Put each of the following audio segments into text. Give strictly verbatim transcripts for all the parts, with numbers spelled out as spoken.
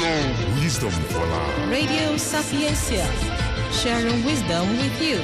Wisdom for life. Radio Sapiencia, sharing wisdom with you.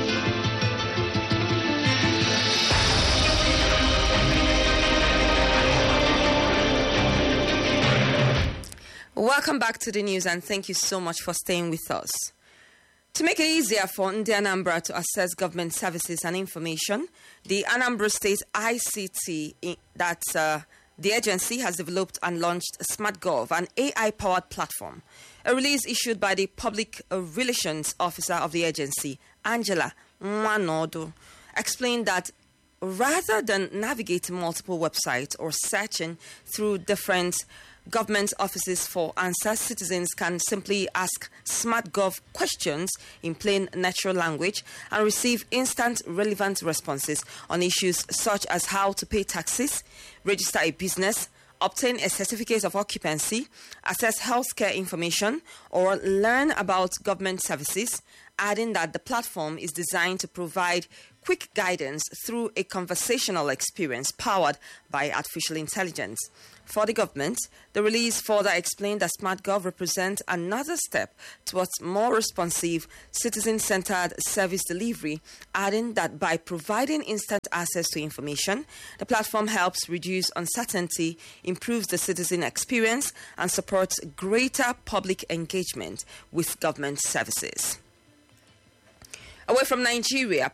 Welcome back to the news, and thank you so much for staying with us. To make it easier for Ndi Anambra to access government services and information, the Anambra State I C T, that uh, the agency has developed and launched SmartGov, an A I-powered platform. A release issued by the Public Relations Officer of the agency, Angela Mwanodo, explained that rather than navigating multiple websites or searching through different government offices for answers, citizens can simply ask SmartGov questions in plain natural language and receive instant relevant responses on issues such as how to pay taxes, register a business, obtain a certificate of occupancy, access healthcare information, or learn about government services, adding that the platform is designed to provide quick guidance through a conversational experience powered by artificial intelligence. For the government, the release further explained that SmartGov represents another step towards more responsive, citizen-centered service delivery, adding that by providing instant access to information, the platform helps reduce uncertainty, improves the citizen experience, and supports greater public engagement with government services. Away from Nigeria,